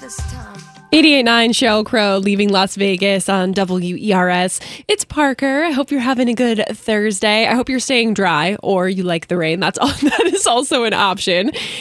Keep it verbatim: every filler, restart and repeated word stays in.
eighty-eight point nine Sheryl Crow leaving Las Vegas on W E R S. It's Parker. I hope you're having a good Thursday. I hope you're staying dry or you like the rain. That's all. That is also an option.